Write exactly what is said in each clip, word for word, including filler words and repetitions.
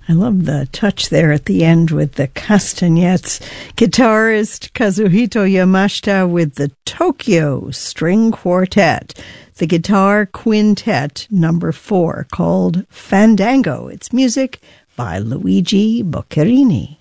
I love the touch there at the end with the castanets. Guitarist Kazuhito Yamashita with the Tokyo String Quartet. The Guitar Quintet number four called Fandango. It's music by Luigi Boccherini.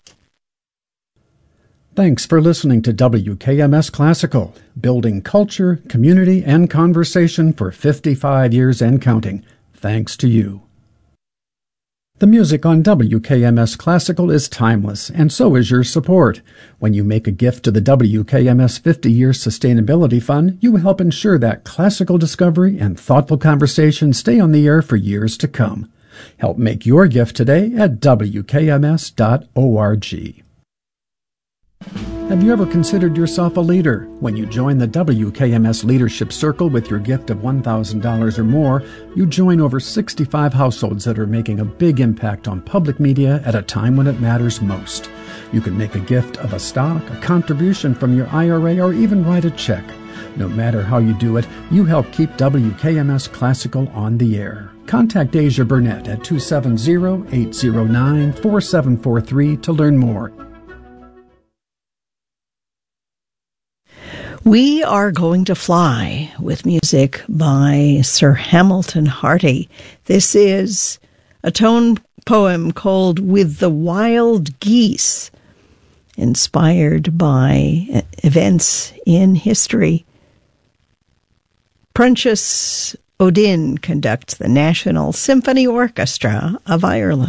Thanks for listening to W K M S Classical, building culture, community, and conversation for fifty-five years and counting. Thanks to you. The music on W K M S Classical is timeless, and so is your support. When you make a gift to the W K M S fifty-year Sustainability Fund, you help ensure that classical discovery and thoughtful conversation stay on the air for years to come. Help make your gift today at W K M S dot org. Have you ever considered yourself a leader? When you join the W K M S Leadership Circle with your gift of one thousand dollars or more, you join over sixty-five households that are making a big impact on public media at a time when it matters most. You can make a gift of a stock, a contribution from your I R A, or even write a check. No matter how you do it, you help keep W K M S Classical on the air. Contact Asia Burnett at two seven zero, eight zero nine, four seven four three to learn more. We Are Going to Fly with music by Sir Hamilton Harty. This is a tone poem called With the Wild Geese, inspired by events in history. Prentice O'Dinn conducts the National Symphony Orchestra of Ireland.